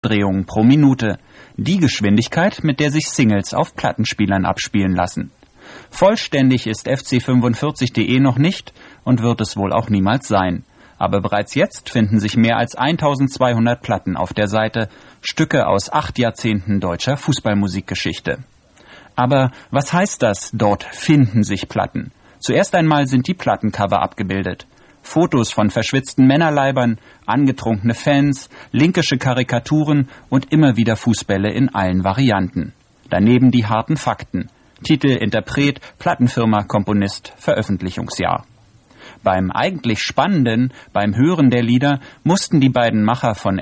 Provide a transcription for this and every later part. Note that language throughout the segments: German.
Drehungen pro Minute. Die Geschwindigkeit, mit der sich Singles auf Plattenspielern abspielen lassen. Vollständig ist FC45.de noch nicht und wird es wohl auch niemals sein. Aber bereits jetzt finden sich mehr als 1200 Platten auf der Seite, Stücke aus 8 Jahrzehnten deutscher Fußballmusikgeschichte. Aber was heißt das, dort finden sich Platten? Zuerst einmal sind die Plattencover abgebildet. Fotos von verschwitzten Männerleibern, angetrunkene Fans, linkische Karikaturen und immer wieder Fußbälle in allen Varianten. Daneben die harten Fakten. Titel, Interpret, Plattenfirma, Komponist, Veröffentlichungsjahr. Beim eigentlich Spannenden, beim Hören der Lieder, mussten die beiden Macher von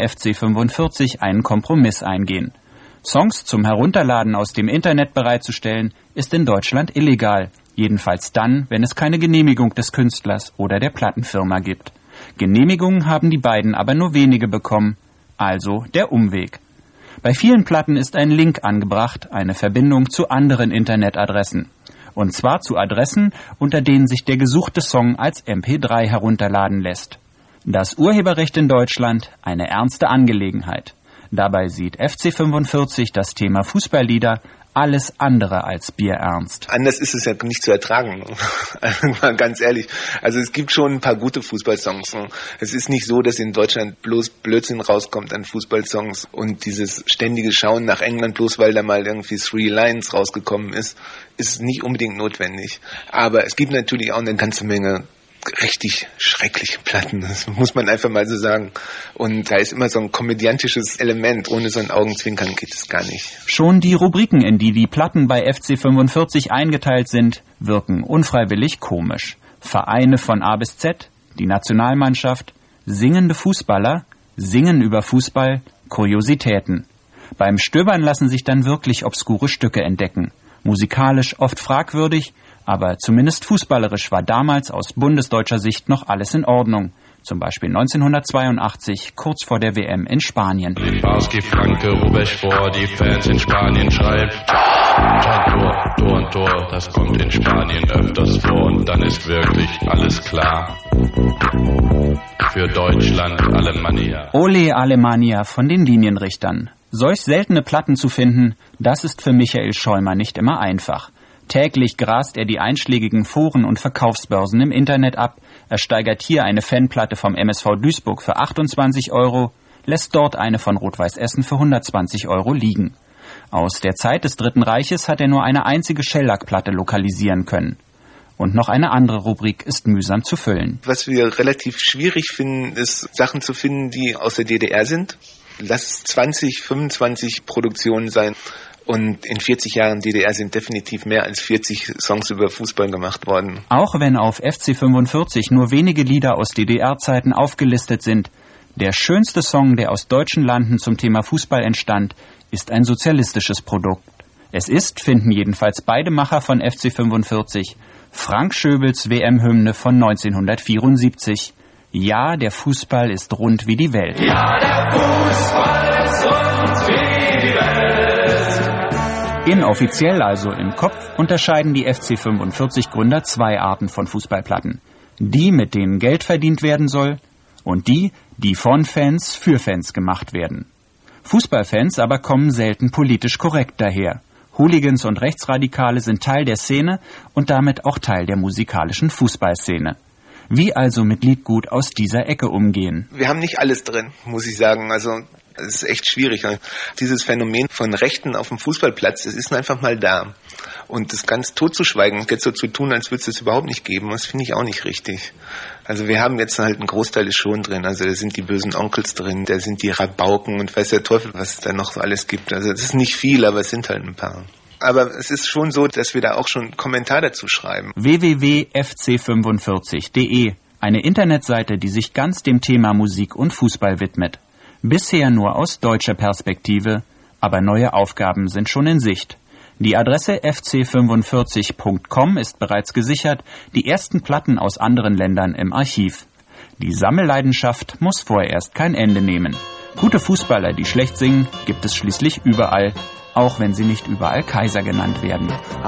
FC45 einen Kompromiss eingehen. Songs zum Herunterladen aus dem Internet bereitzustellen, ist in Deutschland illegal. Jedenfalls dann, wenn es keine Genehmigung des Künstlers oder der Plattenfirma gibt. Genehmigungen haben die beiden aber nur wenige bekommen. Also der Umweg. Bei vielen Platten ist ein Link angebracht, eine Verbindung zu anderen Internetadressen. Und zwar zu Adressen, unter denen sich der gesuchte Song als MP3 herunterladen lässt. Das Urheberrecht in Deutschland eine ernste Angelegenheit. Dabei sieht FC45 das Thema Fußballlieder alles andere als bierernst. Anders ist es ja nicht zu ertragen, mal ganz ehrlich. Also es gibt schon ein paar gute Fußballsongs. Es ist nicht so, dass in Deutschland bloß Blödsinn rauskommt an Fußballsongs und dieses ständige Schauen nach England, bloß weil da mal irgendwie Three Lions rausgekommen ist nicht unbedingt notwendig. Aber es gibt natürlich auch eine ganze Menge richtig schreckliche Platten, das muss man einfach mal so sagen. Und da ist immer so ein komödiantisches Element, ohne so ein Augenzwinkern geht es gar nicht. Schon die Rubriken, in die die Platten bei FC45 eingeteilt sind, wirken unfreiwillig komisch. Vereine von A bis Z, die Nationalmannschaft, singende Fußballer, Singen über Fußball, Kuriositäten. Beim Stöbern lassen sich dann wirklich obskure Stücke entdecken. Musikalisch oft fragwürdig, aber zumindest fußballerisch war damals aus bundesdeutscher Sicht noch alles in Ordnung. Zum Beispiel 1982, kurz vor der WM in Spanien. Flanke, Rubesch vor, die Fans in Spanien schreien. Tor und Tor, das kommt in Spanien öfters vor und dann ist wirklich alles klar. Für Deutschland Alemannia. Ole Alemannia von den Linienrichtern. Solch seltene Platten zu finden, das ist für Michael Schäumer nicht immer einfach. Täglich grast er die einschlägigen Foren und Verkaufsbörsen im Internet ab, ersteigert hier eine Fanplatte vom MSV Duisburg für 28 €, lässt dort eine von Rot-Weiß Essen für 120 € liegen. Aus der Zeit des Dritten Reiches hat er nur eine einzige Schellackplatte lokalisieren können. Und noch eine andere Rubrik ist mühsam zu füllen. Was wir relativ schwierig finden, ist Sachen zu finden, die aus der DDR sind. Lass es 20, 25 Produktionen sein. Und in 40 Jahren DDR sind definitiv mehr als 40 Songs über Fußball gemacht worden. Auch wenn auf FC45 nur wenige Lieder aus DDR-Zeiten aufgelistet sind, der schönste Song, der aus deutschen Landen zum Thema Fußball entstand, ist ein sozialistisches Produkt. Es ist, finden jedenfalls beide Macher von FC45, Frank Schöbels WM-Hymne von 1974. Ja, der Fußball ist rund wie die Welt. Ja, der Fußball ist rund wie die Welt. Inoffiziell, also im Kopf, unterscheiden die FC45-Gründer zwei Arten von Fußballplatten. Die, mit denen Geld verdient werden soll, und die, die von Fans für Fans gemacht werden. Fußballfans aber kommen selten politisch korrekt daher. Hooligans und Rechtsradikale sind Teil der Szene und damit auch Teil der musikalischen Fußballszene. Wie also mit Liedgut aus dieser Ecke umgehen? Wir haben nicht alles drin, muss ich sagen. Also es ist echt schwierig. Dieses Phänomen von Rechten auf dem Fußballplatz, das ist einfach mal da. Und das ganz totzuschweigen, jetzt so zu tun, als würde es das überhaupt nicht geben, das finde ich auch nicht richtig. Also wir haben jetzt halt einen Großteil ist schon drin. Also da sind die bösen Onkels drin, da sind die Rabauken und weiß der Teufel, was es da noch so alles gibt. Also das ist nicht viel, aber es sind halt ein paar. Aber es ist schon so, dass wir da auch schon einen Kommentar dazu schreiben. www.fc45.de, eine Internetseite, die sich ganz dem Thema Musik und Fußball widmet. Bisher nur aus deutscher Perspektive, aber neue Aufgaben sind schon in Sicht. Die Adresse fc45.com ist bereits gesichert, die ersten Platten aus anderen Ländern im Archiv. Die Sammelleidenschaft muss vorerst kein Ende nehmen. Gute Fußballer, die schlecht singen, gibt es schließlich überall, auch wenn sie nicht überall Kaiser genannt werden.